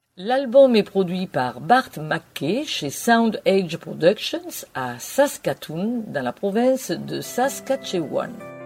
L'album est produit par Bart McKay chez Sound Age Productions à Saskatoon, dans la province de Saskatchewan.